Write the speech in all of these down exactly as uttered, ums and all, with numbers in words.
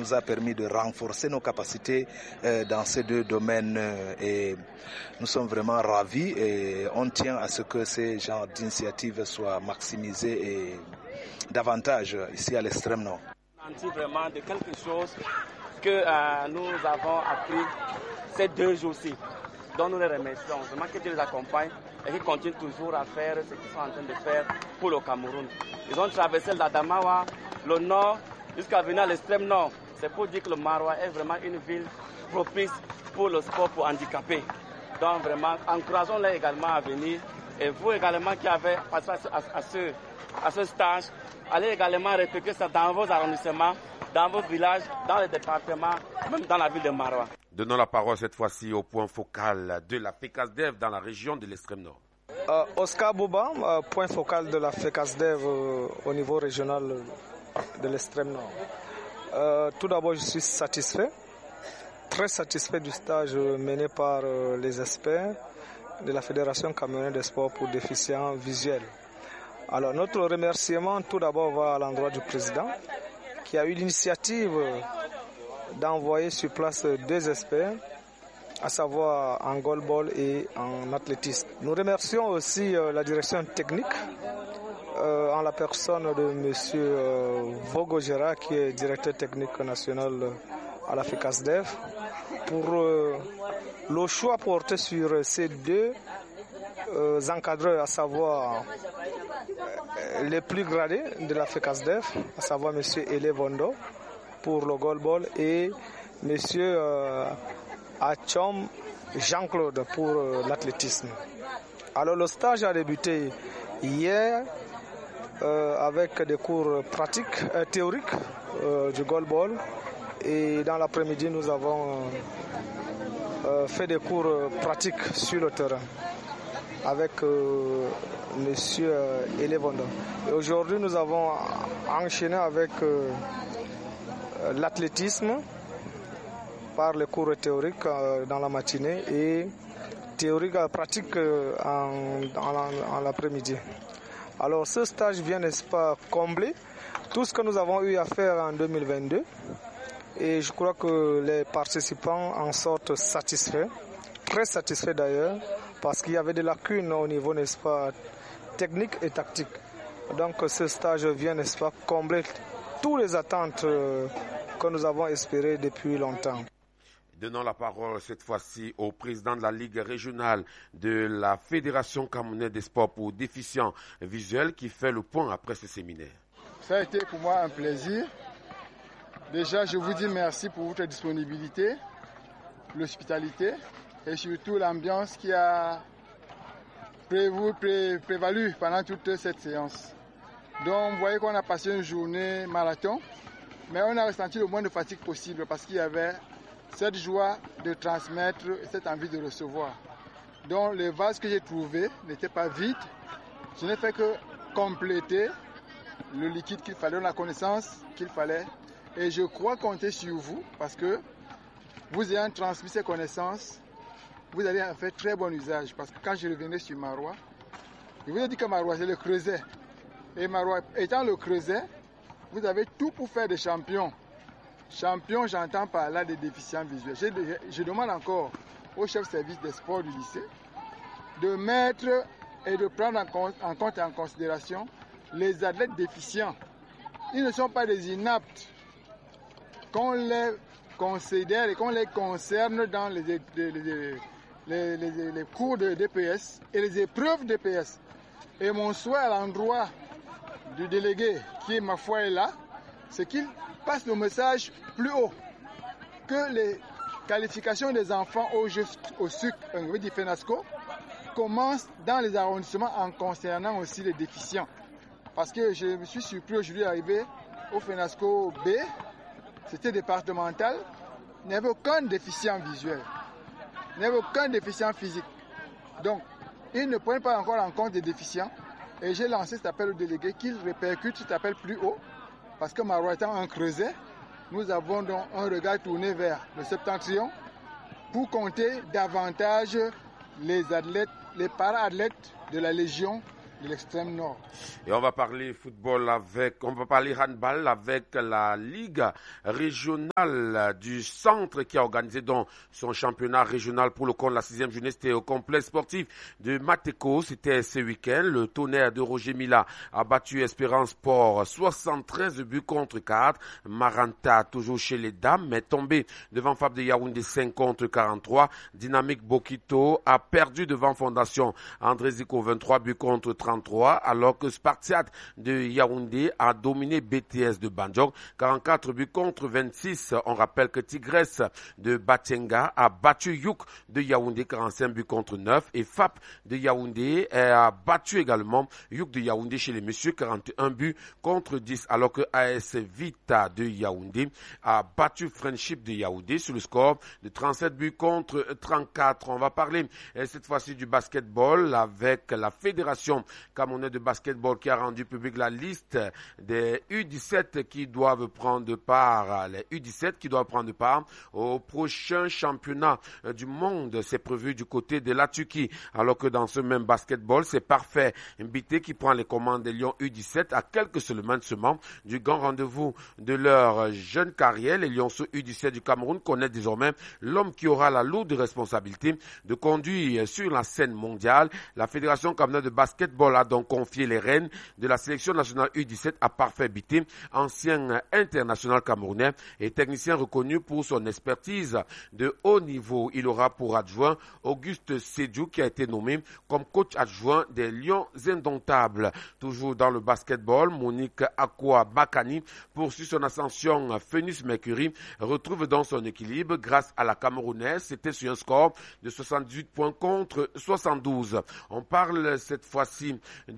nous a permis de renforcer nos capacités euh, dans ces deux domaines euh, et nous sommes vraiment ravis et on tient à ce que ces genres d'initiatives soient maximisées et davantage ici à l'extrême nord. On dit vraiment de quelque chose que euh, nous avons appris ces deux jours-ci, dont nous les remercions. Vraiment que Dieu les accompagne et qu'ils continuent toujours à faire ce qu'ils sont en train de faire pour le Cameroun. Ils ont traversé l'Adamawa, le nord, jusqu'à venir à l'extrême nord. C'est pour dire que le Maroua est vraiment une ville propice pour le sport pour handicapés. Donc vraiment, encourageons-les également à venir. Et vous également qui avez passé à, à, à, ce, à ce stage, allez également répliquer ça dans vos arrondissements, dans vos villages, dans les départements, même dans la ville de Maroua. Donnons la parole cette fois-ci au point focal de la FECASDEF dans la région de l'extrême nord. Euh, Oscar Bouba, euh, point focal de la FECASDEF euh, au niveau régional de l'extrême nord. Euh, tout d'abord, je suis satisfait, très satisfait du stage mené par euh, les experts de la Fédération camerounaise des sports pour déficients visuels. Alors, notre remerciement tout d'abord va à l'endroit du président qui a eu l'initiative d'envoyer sur place deux experts, à savoir en goalball et en athlétisme. Nous remercions aussi euh, la direction technique euh, en la personne de M. Euh, Vogo Gérard, qui est directeur technique national à la FECASDEF, pour euh, le choix porté sur ces deux euh, encadreurs, à savoir euh, les plus gradés de la FECASDEF, à savoir M. Elé Vondo pour le goalball et M. Euh, Achom Jean-Claude pour euh, l'athlétisme. Alors le stage a débuté hier euh, avec des cours pratiques, euh, théoriques euh, du goalball et dans l'après-midi nous avons euh, fait des cours pratiques sur le terrain avec euh, M. Euh, Elevondo. Et aujourd'hui nous avons enchaîné avec euh, l'athlétisme par les cours théoriques euh, dans la matinée et théorique euh, pratique euh, en, en, en l'après-midi. Alors ce stage vient, n'est-ce pas, combler tout ce que nous avons eu à faire en deux mille vingt-deux et je crois que les participants en sortent satisfaits, très satisfaits d'ailleurs, parce qu'il y avait des lacunes au niveau, n'est-ce pas, technique et tactique. Donc ce stage vient, n'est-ce pas, combler toutes les attentes euh, que nous avons espérées depuis longtemps. Donnons la parole cette fois-ci au président de la Ligue régionale de la Fédération camerounaise des sports pour déficients visuels qui fait le point après ce séminaire. Ça a été pour moi un plaisir. Déjà, je vous dis merci pour votre disponibilité, l'hospitalité et surtout l'ambiance qui a prévu, pré, prévalu pendant toute cette séance. Donc, vous voyez qu'on a passé une journée marathon, mais on a ressenti le moins de fatigue possible parce qu'il y avait cette joie de transmettre, cette envie de recevoir. Donc le vase que j'ai trouvé n'était pas vide. Je n'ai fait que compléter le liquide qu'il fallait, la connaissance qu'il fallait. Et je crois compter sur vous parce que vous ayant transmis ces connaissances, vous allez en faire très bon usage. Parce que quand je revenais sur Maroua, je vous ai dit que Maroua c'est le creuset. Et Maroua étant le creuset, vous avez tout pour faire des champions. Champion, j'entends par là des déficients visuels. Je, je demande encore au chef service des sports du lycée de mettre et de prendre en compte, en compte et en considération les athlètes déficients. Ils ne sont pas des inaptes. Qu'on les considère et qu'on les concerne dans les, les, les, les, les, les cours de D P S et les épreuves D P S. Et mon souhait à l'endroit du délégué qui, ma foi, est là, c'est qu'il passe le message plus haut, que les qualifications des enfants au, au sucre, euh, du FENASCO, commencent dans les arrondissements en concernant aussi les déficients. Parce que je me suis surpris aujourd'hui d'arriver au FENASCO B, c'était départemental, il n'y avait aucun déficient visuel, il n'y avait aucun déficient physique. Donc, ils ne prennent pas encore en compte des déficients et j'ai lancé cet appel au délégué qu'il répercute cet appel plus haut. Parce que Maroua étant un creuset, nous avons donc un regard tourné vers le septentrion pour compter davantage les athlètes, les para-athlètes de la Légion, de l'extrême nord. Et on va parler football avec, on va parler handball avec la Ligue régionale du centre qui a organisé donc son championnat régional pour le compte de la sixième journée. C'était au complexe sportif de Mateko. C'était ce week-end. Le Tonnerre de Roger Mila a battu Espérance Sport soixante-treize buts contre quatre. Maranta, toujours chez les dames, mais tombé devant Fab de Yaoundé cinq contre quarante-trois. Dynamique Bokito a perdu devant Fondation André Zico vingt-trois buts contre trente-trois, alors que Spartiate de Yaoundé a dominé B T S de Banjok quarante-quatre buts contre vingt-six. On rappelle que Tigresse de Batienga a battu Youk de Yaoundé quarante-cinq buts contre neuf et F A P de Yaoundé a battu également Youk de Yaoundé chez les messieurs quarante et un buts contre dix, alors que A S Vita de Yaoundé a battu Friendship de Yaoundé sur le score de trente-sept buts contre trente-quatre. On va parler cette fois-ci du basketball avec la Fédération camerounaise de basketball qui a rendu public la liste des U dix-sept qui doivent prendre part, les U dix-sept qui doivent prendre part au prochain championnat du monde. C'est prévu du côté de la Turquie, alors que dans ce même basketball, c'est Parfait Mbité qui prend les commandes des Lions U dix-sept à quelques seulement semaines du grand rendez-vous de leur jeune carrière. Les Lionceaux U dix-sept du Cameroun connaissent désormais l'homme qui aura la lourde responsabilité de conduire sur la scène mondiale. La Fédération camerounaise de basketball a donc confié les rênes de la sélection nationale U dix-sept à Parfait Mbité, ancien international camerounais et technicien reconnu pour son expertise de haut niveau. Il aura pour adjoint Auguste Sédiou qui a été nommé comme coach adjoint des Lions indomptables. Toujours dans le basketball, Monique Akwa Bakani poursuit son ascension. Phoenix Mercury retrouve dans son équilibre grâce à la Camerounaise. C'était sur un score de soixante-dix-huit points contre soixante-douze. On parle cette fois-ci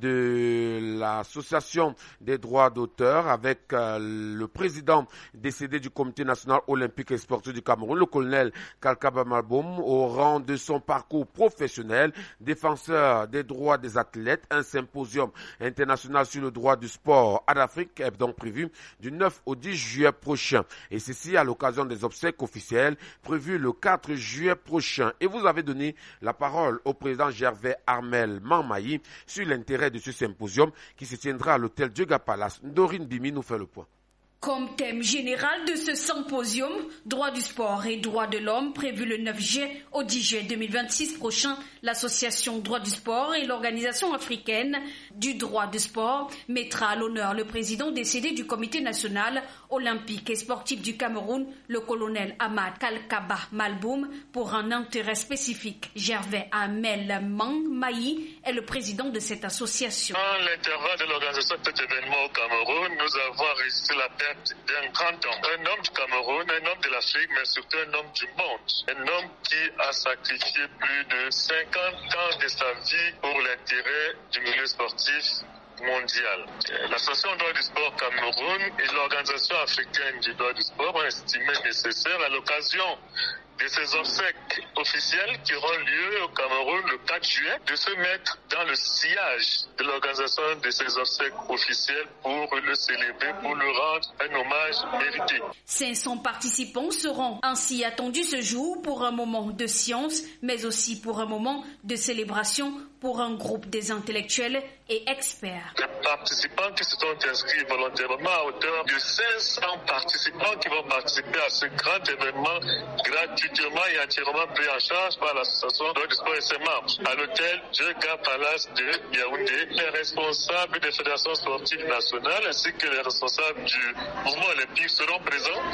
de l'association des droits d'auteur avec euh, le président décédé du comité national olympique et sportif du Cameroun, le colonel Kalkaba Malboum, au rang de son parcours professionnel, défenseur des droits des athlètes. Un symposium international sur le droit du sport à l'Afrique est donc prévu du neuf au dix juillet prochain. Et ceci à l'occasion des obsèques officielles prévues le quatre juillet prochain. Et vous avez donné la parole au président Gervais Armel Manmaï sur l'intérêt de ce symposium qui se tiendra à l'hôtel Dioga Palace. Dorine Bimi nous fait le point. Comme thème général de ce symposium, droit du sport et droit de l'homme, prévu le neuf juillet au dix juillet deux mille vingt-six prochain, l'association droit du sport et l'organisation africaine du droit du sport mettra à l'honneur le président décédé du comité national olympique et sportif du Cameroun, le colonel Ahmad Kalkaba Malboum, pour un intérêt spécifique. Gervais Amel Manmaï est le président de cette association. Dans l'intérêt de l'organisation de cet événement au Cameroun, nous avons réussi la perte d'un grand homme, un homme du Cameroun, un homme de l'Afrique, mais surtout un homme du monde. Un homme qui a sacrifié plus de cinquante ans de sa vie pour l'intérêt du milieu sportif mondial. L'association droit du sport Cameroun et l'organisation africaine du droit du sport ont estimé nécessaire à l'occasion de ces obsèques officielles qui auront lieu au Cameroun le quatre juillet, de se mettre dans le sillage de l'organisation de ces obsèques officielles pour le célébrer, pour le rendre un hommage mérité. cinq cents participants seront ainsi attendus ce jour pour un moment de science, mais aussi pour un moment de célébration pour un groupe des intellectuels et experts. Les participants qui se sont inscrits volontairement à hauteur de cinq cents participants qui vont participer à ce grand événement gratuitement et entièrement pris en charge par l'association droit du sport et ses membres. À l'hôtel Dioga Palace de Yaoundé, les responsables des fédérations sportives nationales ainsi que les responsables du mouvement olympique seront présents.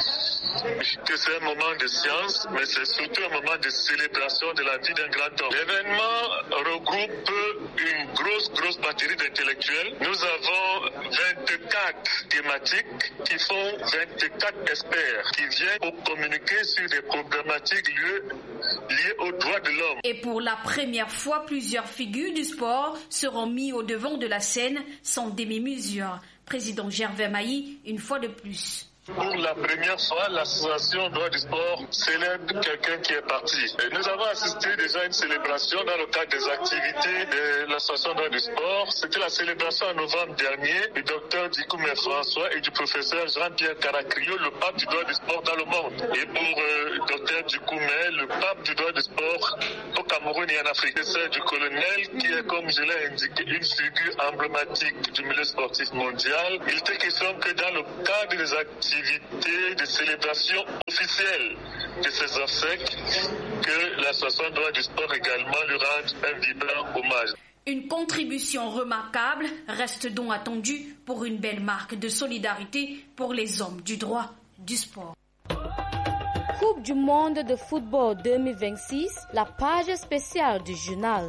Que c'est un moment de science, mais c'est surtout un moment de célébration de la vie d'un grand homme. L'événement regroupe une grosse, grosse batterie d'intellectuels. Nous avons vingt-quatre thématiques qui font vingt-quatre experts qui viennent pour communiquer sur des problématiques liées, liées aux droits de l'homme. Et pour la première fois, plusieurs figures du sport seront mis au devant de la scène sans demi-mesure. Président Gervais Maï, une fois de plus. Pour la première fois, l'association droit du sport célèbre quelqu'un qui est parti. Et nous avons assisté déjà à une célébration dans le cadre des activités de l'association droit du sport. C'était la célébration en novembre dernier du docteur Dikoumé François et du professeur Jean-Pierre Caracrio, le pape du droit du sport dans le monde. Et pour le euh, docteur Dikoumé, le pape du droit du sport au Cameroun et en Afrique, c'est du colonel qui est, comme je l'ai indiqué, une figure emblématique du milieu sportif mondial. Il était question que dans le cadre des activités de célébration officielle de ces obsèques, que l'association droit du sport également lui rende un vibrant hommage. Une contribution remarquable reste donc attendue pour une belle marque de solidarité pour les hommes du droit du sport. Coupe du monde de football deux mille vingt-six, la page spéciale du journal.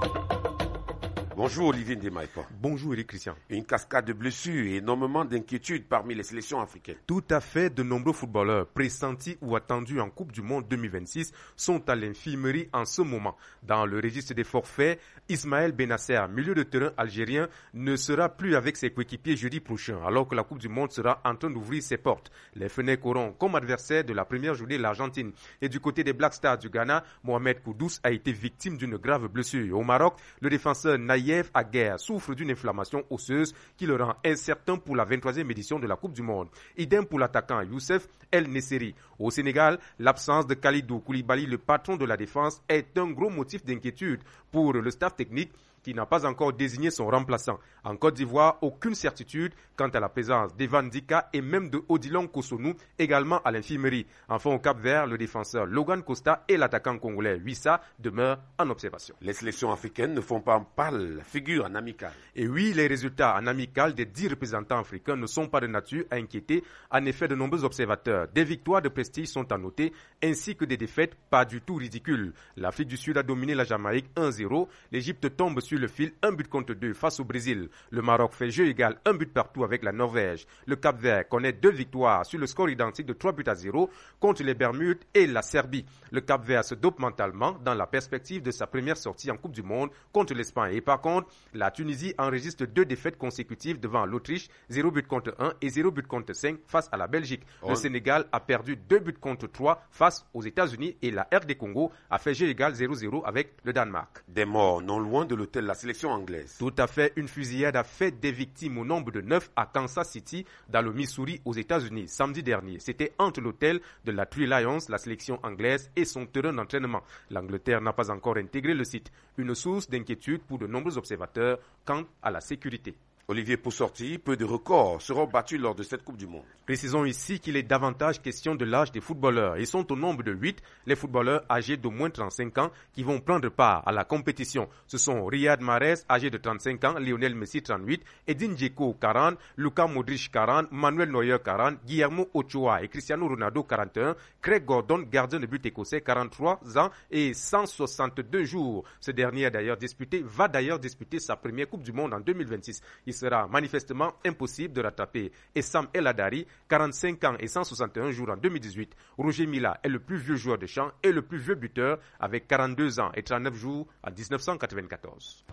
Bonjour Olivier Ndemaïpa. Bonjour Eric Christian. Une cascade de blessures et énormément d'inquiétudes parmi les sélections africaines. Tout à fait, de nombreux footballeurs pressentis ou attendus en Coupe du Monde deux mille vingt-six sont à l'infirmerie en ce moment. Dans le registre des forfaits, Ismaël Benasser, milieu de terrain algérien, ne sera plus avec ses coéquipiers jeudi prochain, alors que la Coupe du Monde sera en train d'ouvrir ses portes. Les Fennecs auront comme adversaire de la première journée l'Argentine. Et du côté des Black Stars du Ghana, Mohamed Kudus a été victime d'une grave blessure. Au Maroc, le défenseur Naïef Aguerre souffre d'une inflammation osseuse qui le rend incertain pour la vingt-troisième édition de la Coupe du Monde. Idem pour l'attaquant Youssef El Nesseri. Au Sénégal, l'absence de Khalidou Koulibaly, le patron de la défense, est un gros motif d'inquiétude pour le staff technique qui n'a pas encore désigné son remplaçant. En Côte d'Ivoire, aucune certitude quant à la présence d'Evan Dika et même de Odilon Kosonou, également à l'infirmerie. Enfin, au Cap-Vert, le défenseur Logan Costa et l'attaquant congolais Wissa demeurent en observation. Les sélections africaines ne font pas en pâle figure en amical. Et oui, les résultats en amical des dix représentants africains ne sont pas de nature à inquiéter. En effet, de nombreux observateurs. Des victoires de prestige sont à noter, ainsi que des défaites pas du tout ridicules. L'Afrique du Sud a dominé la Jamaïque un zéro. L'Égypte tombe sur le fil, un but contre deux face au Brésil. Le Maroc fait jeu égal, un but partout avec la Norvège. Le Cap-Vert connaît deux victoires sur le score identique de trois buts à zéro contre les Bermudes et la Serbie. Le Cap-Vert se dope mentalement dans la perspective de sa première sortie en Coupe du Monde contre l'Espagne. Et par contre, la Tunisie enregistre deux défaites consécutives devant l'Autriche, zéro but contre un et zéro but contre cinq face à la Belgique. Oh. Le Sénégal a perdu deux buts contre trois face aux États-Unis et la R D Congo a fait jeu égal zéro zéro avec le Danemark. Des morts non loin de l'hôtel la sélection anglaise. Tout à fait, une fusillade a fait des victimes au nombre de neuf à Kansas City, dans le Missouri, aux États-Unis, samedi dernier. C'était entre l'hôtel de la Three Lions, la sélection anglaise, et son terrain d'entraînement. L'Angleterre n'a pas encore intégré le site. Une source d'inquiétude pour de nombreux observateurs quant à la sécurité. Olivier, pour sortir, peu de records seront battus lors de cette Coupe du Monde. Précisons ici qu'il est davantage question de l'âge des footballeurs. Ils sont au nombre de huit, les footballeurs âgés d'au moins trente-cinq ans qui vont prendre part à la compétition. Ce sont Riyad Mahrez, âgé de trente-cinq ans, Lionel Messi, trente-huit, Edin Dzeko, quarante, Luka Modric, quarante, Manuel Neuer, quarante, Guillermo Ochoa et Cristiano Ronaldo, quarante et un, Craig Gordon, gardien de but écossais, quarante-trois ans et cent soixante-deux jours. Ce dernier a d'ailleurs disputé, va d'ailleurs disputer sa première Coupe du Monde en deux mille vingt-six. Il sera manifestement impossible de rattraper Essam El Hadari, quarante-cinq ans et cent soixante et un jours en deux mille dix-huit. Roger Mila est le plus vieux joueur de champ et le plus vieux buteur avec quarante-deux ans et trente-neuf jours en dix-neuf cent quatre-vingt-quatorze.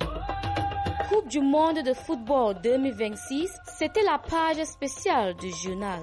Coupe du monde de football deux mille vingt-six, c'était la page spéciale du journal.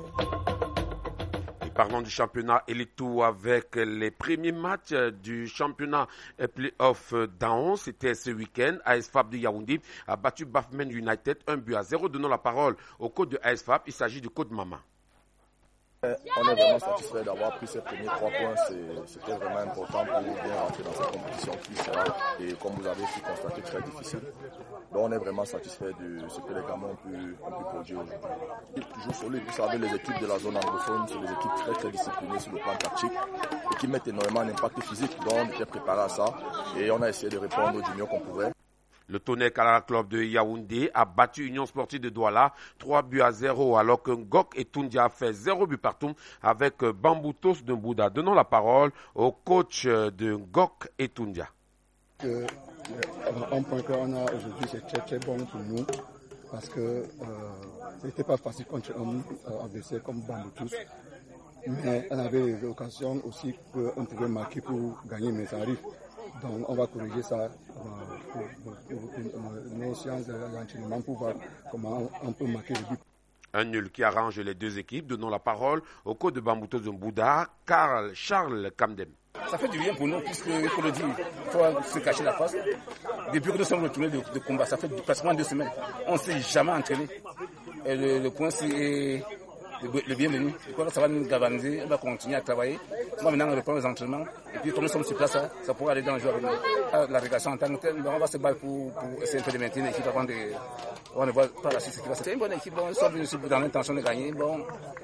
Parlons du championnat Elite avec les premiers matchs du championnat Play-off d'Aon. C'était ce week-end. A S F A B de Yaoundé a battu Bafmen United un but à zéro. Donnons la parole au coach de A S F A B. Il s'agit du coach Mama. On est vraiment satisfait d'avoir pris ces premiers trois points. C'était vraiment important pour bien rentrer dans cette compétition qui sera, et comme vous avez pu constater, très difficile. Donc on est vraiment satisfait de ce que les gamins ont pu, ont pu produire aujourd'hui. Toujours solide, vous savez, les équipes de la zone anglophone, c'est des équipes très très disciplinées sur le plan tactique et qui mettent énormément d'impact physique. Donc on était préparé à ça et on a essayé de répondre du mieux qu'on pouvait. Le Tonnerre Kalara Club de Yaoundé a battu Union Sportive de Douala trois buts à zéro, alors que Ngok et Tundia a fait zéro but partout avec Bamboutos de Mbouda. Donnons la parole au coach de Ngok et Tundia. Euh, un point qu'on a aujourd'hui, c'est très très bon pour nous parce que euh, ce n'était pas facile contre un euh, adversaire comme Bamboutos. Mais on avait l'occasion aussi qu'on pouvait marquer pour gagner, mais ça arrive. Donc on va corriger ça pour, pour, pour, pour nos séances d'entraînement pour voir comment on peut marquer le but. Un nul qui arrange les deux équipes. Donnons la parole au coach de Bambuto Zumbuda, Karl Charles Kamdem. Ça fait du bien pour nous, puisque, il faut le dire, il faut se cacher la face. Depuis que nous sommes retournés de, de combat, ça fait pratiquement deux semaines. On ne s'est jamais entraîné. Et le, le point, c'est le, le bienvenu. Je crois que ça va nous galvaniser, on va continuer à travailler. On va maintenant reprendre les entraînements. Et puis, comme nous sommes sur place, ça, ça pourra aller dans le jeu avec nous. La régulation en tant que telle, on va se battre pour, pour essayer de maintenir l'équipe avant de, avant de voir par la suite ce qui va se passer. C'est une bonne équipe, bon, nous sommes venus dans l'intention de gagner. Bon,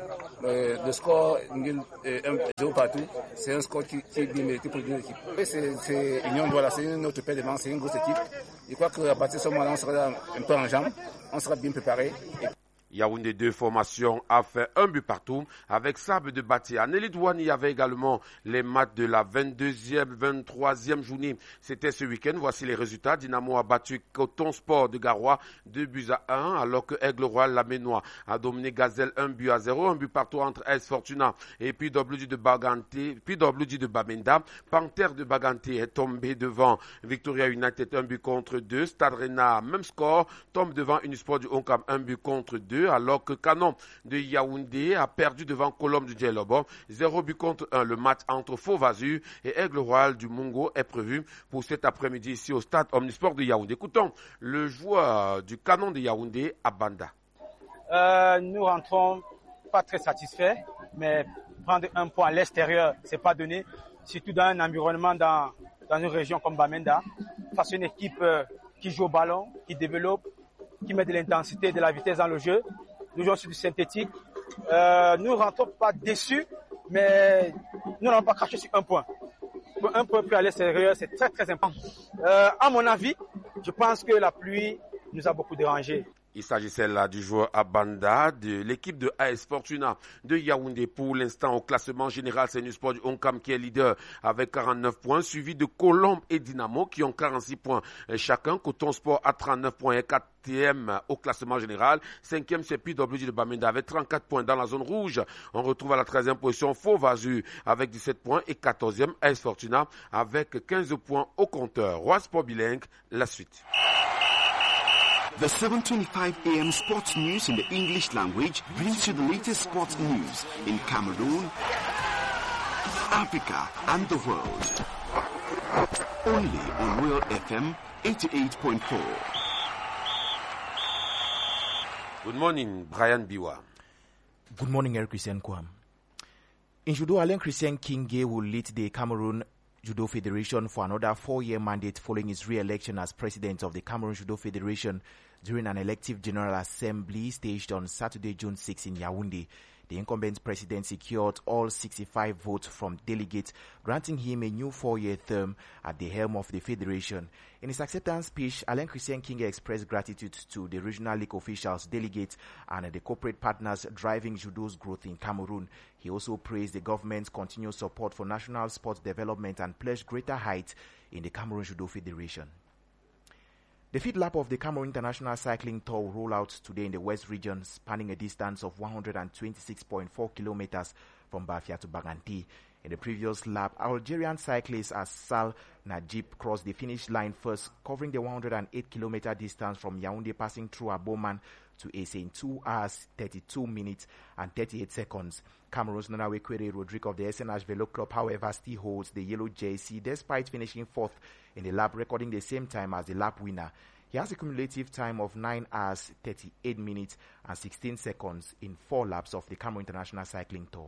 euh, le score, euh, un zéro partout, c'est un score qui, qui est bien mérité pour les deux équipes. C'est, c'est Union Douala, c'est une autre paire de mains, c'est une grosse équipe. Je crois qu'à partir de ce moment-là, on sera un peu en jambes, on sera bien préparé. Et Yaoundé deux formations a fait un but partout avec Sable de Bati. À Nelly Douane, il y avait également les matchs de la vingt-deuxième, vingt-troisième journée. C'était ce week-end. Voici les résultats. Dynamo a battu Coton Sport de Garoua deux buts à un, alors que Aigle Royal Laménois a dominé Gazelle un but à zéro. Un but partout entre S Fortuna et puis W D de Baganté, puis W D de Bamenda. Panthère de Baganté est tombé devant Victoria United un but contre deux. Stade Renard, même score, tombe devant Unisport du Onkam un but contre deux. Alors que Canon de Yaoundé a perdu devant Colombe du Djelobo, zéro but contre un. Le match entre Faux-Vazur et Aigle Royal du Mungo est prévu pour cet après-midi ici au stade Omnisport de Yaoundé. Écoutons le joueur du Canon de Yaoundé, Abanda. Euh, nous rentrons pas très satisfaits, mais prendre un point à l'extérieur, c'est pas donné, surtout dans un environnement, dans, dans une région comme Bamenda, face à une équipe euh, qui joue au ballon, qui développe, qui met de l'intensité, de la vitesse dans le jeu. Nous jouons sur du synthétique. Euh, nous ne rentrons pas déçus, mais nous n'allons pas cracher sur un point. Pour un point plus à l'extérieur, c'est très très important. Euh, à mon avis, je pense que la pluie nous a beaucoup dérangés. Il s'agissait là du joueur Abanda de l'équipe de A S Fortuna de Yaoundé. Pour l'instant, au classement général, c'est Unisport du Onkam qui est leader avec quarante-neuf points, suivi de Colombe et Dynamo qui ont quarante-six points chacun. Coton Sport a trente-neuf points et quatrième au classement général. Cinquième, c'est P W D de Bamenda avec trente-quatre points dans la zone rouge. On retrouve à la treizième position Faux-Vazur avec dix-sept points et quatorzième A S Fortuna avec quinze points au compteur. Roi Sport Bilingue, la suite. The seven twenty-five a m sports news in the English language brings you the latest sports news in Cameroon, Africa and the world. Only on Royal F M eighty-eight point four. Good morning, Brian Biwa. Good morning, Eric Christian Kwam. In judo, Alain Christian Kinge will lead the Cameroon Judo Federation for another four-year mandate following his re-election as president of the Cameroon Judo Federation during an elective general assembly staged on Saturday, June sixth in Yaoundé. The incumbent president secured all sixty-five votes from delegates, granting him a new four-year term at the helm of the federation. In his acceptance speech, Alain Christian Kinge expressed gratitude to the regional league officials, delegates, and the corporate partners driving judo's growth in Cameroon. He also praised the government's continued support for national sports development and pledged greater heights in the Cameroon Judo Federation. The fifth lap of the Cameroon International Cycling Tour will roll out today in the West region, spanning a distance of one hundred twenty-six point four kilometers from Bafia to Baganti. In the previous lap, Algerian cyclist Assal Najib crossed the finish line first, covering the one hundred eight kilometer distance from Yaoundé, passing through Aboman to Ese in two hours, thirty-two minutes and thirty-eight seconds. Cameroon's Nanawe Kwere Rodrigue of the S N H Velo Club, however, still holds the yellow jersey despite finishing fourth in the lap, recording the same time as the lap winner. He has a cumulative time of nine hours, thirty-eight minutes and sixteen seconds in four laps of the Cameroon International Cycling Tour.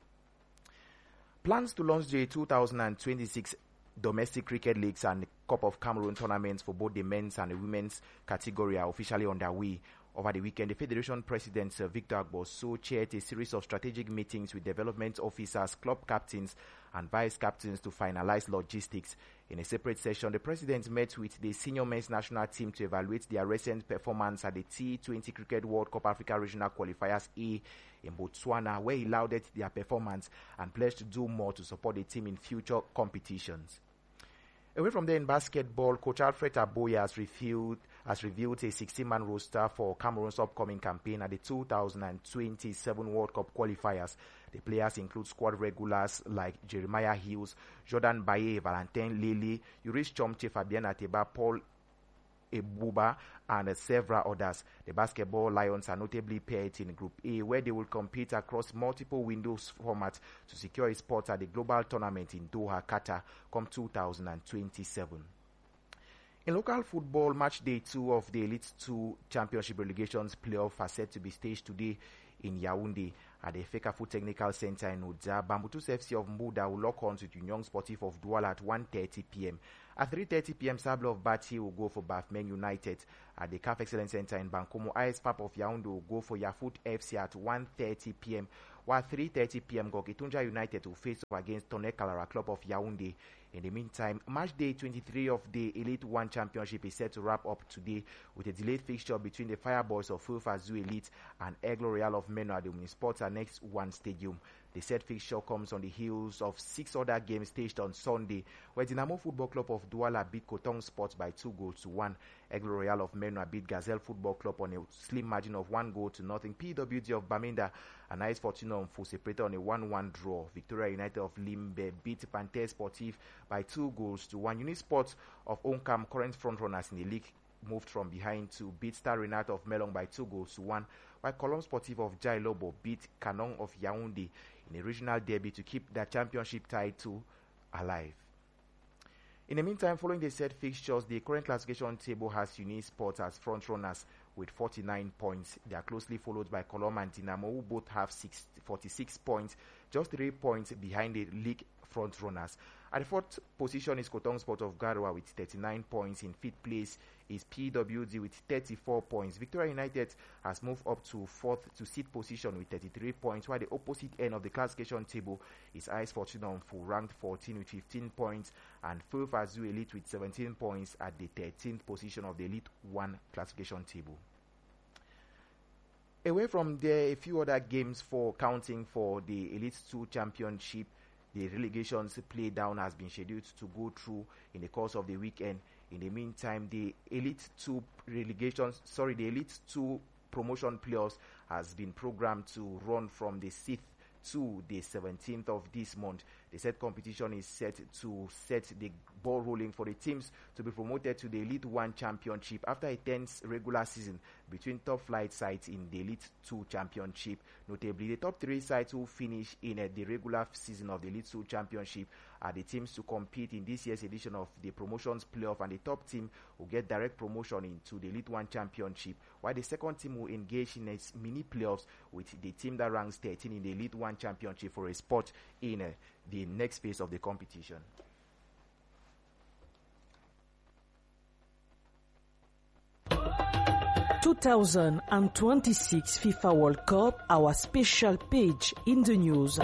Plans to launch the two thousand twenty-six domestic cricket leagues and Cup of Cameroon tournaments for both the men's and the women's category are officially underway. Over the weekend, the Federation President Sir Victor Agboso chaired a series of strategic meetings with development officers, club captains, and vice captains to finalize logistics. In a separate session, the President met with the senior men's national team to evaluate their recent performance at the T twenty Cricket World Cup Africa Regional Qualifiers A in Botswana, where he lauded their performance and pledged to do more to support the team in future competitions. Away from there in basketball, Coach Alfred Aboya has revealed, has revealed a sixteen-man roster for Cameroon's upcoming campaign at the two thousand twenty-seven World Cup qualifiers. The players include squad regulars like Jeremiah Hills, Jordan Baye, Valentin Lely, Yurish Chomche, Fabian Ateba, Paul Ebuba, and several others. The basketball Lions are notably paired in Group A, where they will compete across multiple windows formats to secure a spot at the global tournament in Doha, Qatar, come two thousand twenty-seven. In local football, match day two of the Elite two Championship Relegations playoff are set to be staged today in Yaoundé at the Fekafu Technical Center in Oudza. Bambutus F C of Mbuda will lock on to Union Sportif of Douala at one thirty p.m. At three thirty p.m., Sable of Bati will go for Bafmen United. At the C A F Excellence Center in Bankomo, I S P A P of Yaoundé will go for Yafoot F C at one thirty p.m. While three thirty p.m., Gokitunja United will face off against Tonnerre Kalara Club of Yaoundé. In the meantime, match day twenty-three of the Elite one Championship is set to wrap up today with a delayed fixture between the Fireboys of Fulfazu Elite and Aigle Royal of Meno at the Unisports Annex one Stadium. The said fixture comes on the heels of six other games staged on Sunday, where Dynamo Football Club of Douala beat Kotong Sports by two goals to one. Aigle Royal of Meno beat Gazelle Football Club on a slim margin of one goal to nothing. P W D of Bamenda and I S Fortuna on Full separated on a one one draw. Victoria United of Limbe beat Panthère Sportif by two goals to one. Unisports of Onkam, current frontrunners in the league, moved from behind to beat Star Renata of Melong by two goals to one, while Colombe Sportif of Jai Lobo beat Canon of Yaoundé in a regional derby to keep their championship title alive. In the meantime, following the said fixtures, the current classification table has Unisports as frontrunners with forty-nine points. They are closely followed by Colombe and Dynamo, who both have six, forty-six points, just three points behind the league frontrunners. At the fourth position is Kotong Sport of Garoua with thirty-nine points. In fifth place is P W D with thirty-four points. Victoria United has moved up to fourth to sixth position with thirty-three points, while the opposite end of the classification table is I S Fortuna on full, ranked fourteen with fifteen points, and Fulfazu Elite with seventeen points at the thirteenth position of the Elite one classification table. Away from there, a few other games for counting for the Elite two Championship. The relegations play down has been scheduled to go through in the course of the weekend. In the meantime, the Elite two relegations, sorry, the Elite two promotion playoffs has been programmed to run from the sixth to the seventeenth of this month. The said competition is set to set the ball rolling for the teams to be promoted to the Elite one Championship after a tense regular season between top flight sides in the Elite two Championship. Notably, the top three sides who finish in uh, the regular season of the Elite two Championship are the teams to compete in this year's edition of the promotions playoff, and the top team will get direct promotion into the Elite one Championship, while the second team will engage in its mini playoffs with the team that ranks thirteen in the Elite one Championship for a spot in uh, the next phase of the competition. two thousand twenty-six FIFA World Cup, our special page in the news.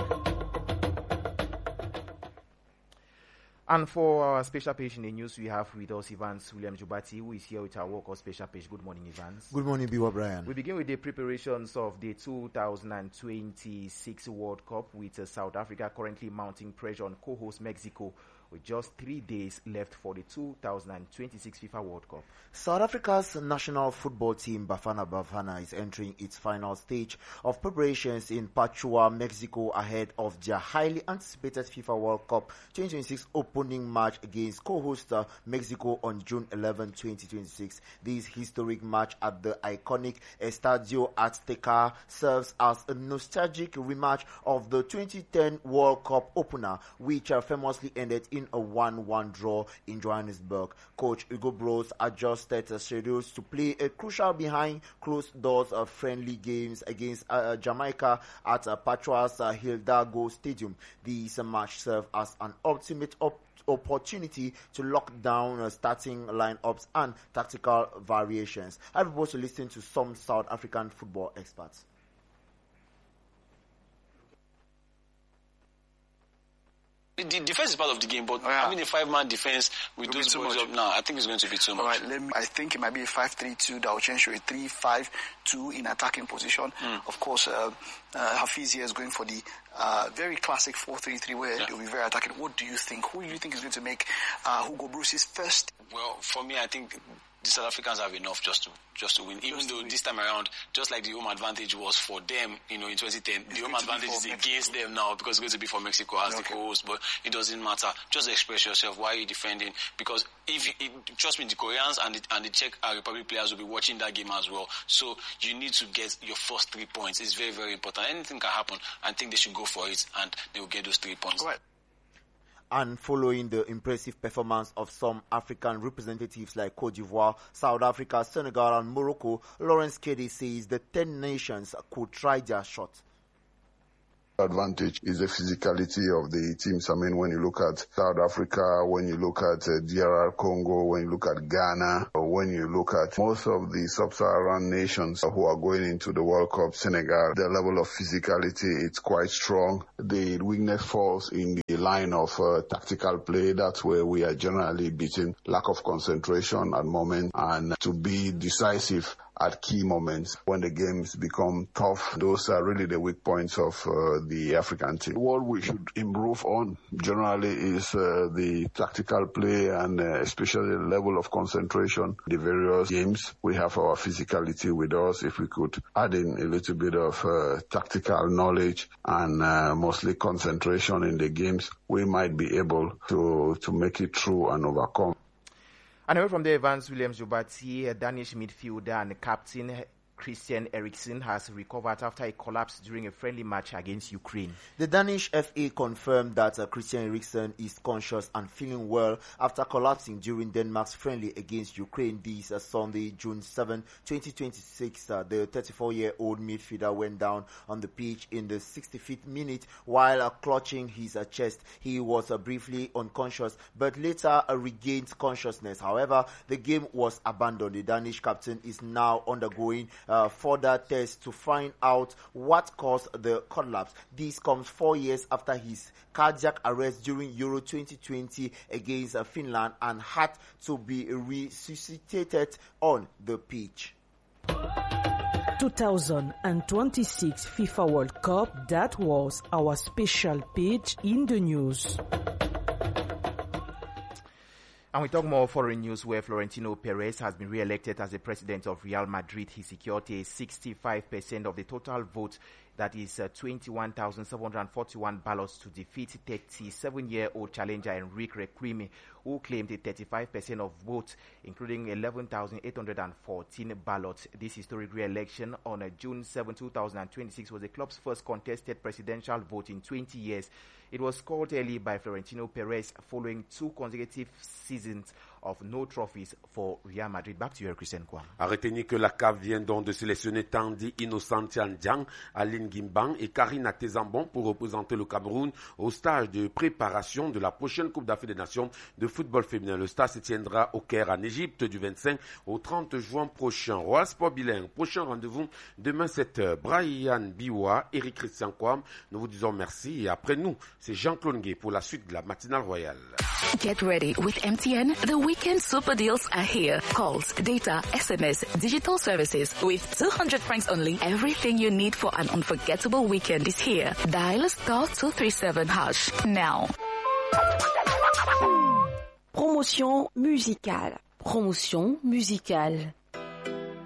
And for our special page in the news, we have with us Evans William Jubati, who is here with our work of special page. Good morning, Evans. Good morning, Biwa Brian. We begin with the preparations of the two thousand twenty-six World Cup, with uh, South Africa currently mounting pressure on co-host Mexico with just three days left for the two thousand twenty-six FIFA World Cup. South Africa's national football team, Bafana Bafana, is entering its final stage of preparations in Pachua, Mexico, ahead of their highly anticipated FIFA World Cup twenty twenty-six opening match against co-host uh, Mexico on June eleventh, twenty twenty-six. This historic match at the iconic Estadio Azteca serves as a nostalgic rematch of the twenty ten World Cup opener, which uh, famously ended in a one one draw in Johannesburg. Coach Hugo Broos adjusted uh, schedules to play a crucial behind closed doors of friendly games against uh, Jamaica at uh, Pachua's uh, Hidalgo Stadium. This uh, match served as an ultimate op- opportunity to lock down uh, starting lineups and tactical variations. I propose to listen to some South African football experts. The defense is part of the game, but oh, yeah. having a five-man defense with It'll those boys up now, I think it's going to be too much. All right, let me, I think it might be a five three two that will change to a three five two in attacking position. Mm. Of course, uh, uh, Hafiz here is going for the uh, very classic four three three where yeah. they'll be very attacking. What do you think? Who do you think is going to make uh, Hugo Broos' first Well, for me, I think the South Africans have enough just to just to win. Even just though win. This time around, just like the home advantage was for them, you know, in twenty ten, it's the home advantage is Mexico. Against them now because it's going to be for Mexico as okay. the co-host. But it doesn't matter. Just express yourself. Why are you defending? Because if you, it, trust me, the Koreans and the, and the Czech Republic players will be watching that game as well. So you need to get your first three points. It's very, very important. Anything can happen. I think they should go for it, and they will get those three points. Right. And following the impressive performance of some African representatives like Cote d'Ivoire, South Africa, Senegal and Morocco, Lawrence Keddy says the ten nations could try their shot. Advantage is the physicality of the teams. I mean, when you look at South Africa, when you look at uh, D R R Congo, when you look at Ghana, or when you look at most of the sub-Saharan nations who are going into the World Cup, Senegal, the level of physicality, it's quite strong. The weakness falls in the line of uh, tactical play. That's where we are generally beaten. Lack of concentration at moment, and to be decisive at key moments when the games become tough. Those are really the weak points of uh, the African team. What we should improve on generally is uh, the tactical play and uh, especially the level of concentration. The various games, we have our physicality with us. If we could add in a little bit of uh, tactical knowledge and uh, mostly concentration in the games, we might be able to, to make it through and overcome. And away from the Evans Williams-Jobati, Danish midfielder and captain Christian Eriksen has recovered after a collapse during a friendly match against Ukraine. The Danish F A confirmed that uh, Christian Eriksen is conscious and feeling well after collapsing during Denmark's friendly against Ukraine this uh, Sunday, June seventh, twenty twenty-six. Uh, the thirty-four-year-old midfielder went down on the pitch in the sixty-fifth minute while uh, clutching his uh, chest. He was uh, briefly unconscious but later uh, regained consciousness. However, the game was abandoned. The Danish captain is now undergoing Uh, further tests to find out what caused the collapse. This comes four years after his cardiac arrest during Euro twenty twenty against uh, Finland and had to be resuscitated on the pitch. two thousand twenty-six FIFA World Cup, that was our special page in the news. And we talk more foreign news where Florentino Perez has been re-elected as the president of Real Madrid. He secured a sixty-five percent of the total vote, that is uh, twenty-one thousand seven hundred forty-one ballots, to defeat thirty-seven-year-old challenger Enrique Requimi, who claimed a thirty-five percent of votes, including eleven thousand eight hundred fourteen ballots. This historic re-election on uh, June seventh, twenty twenty-six was the club's first contested presidential vote in twenty years. It was called early by Florentino Perez following two consecutive seasons of no trophies for Real Madrid. Back to you, Christian Kwam. À retenir que la C A F vient donc de sélectionner Tandy Innocentian Diang, Aline Gimbang et Karina Tezambon pour représenter le Cameroun au stage de préparation de la prochaine Coupe d'Afrique des Nations de football féminin. Le stage se tiendra au Caire en Égypte du vingt-cinq au trente juin prochain. Royal Sport Bilingue, prochain rendez-vous demain sept heures. Brian Biwa, Eric Christian Kwam, nous vous disons merci et après nous, c'est Jean-Claude Ngué pour la suite de la matinale royale. Get ready with M T N. The weekend super deals are here. Calls, data, S M S, digital services with two hundred francs only. Everything you need for an unforgettable weekend is here. Dial star two three seven hash now. Promotion musicale. Promotion musicale.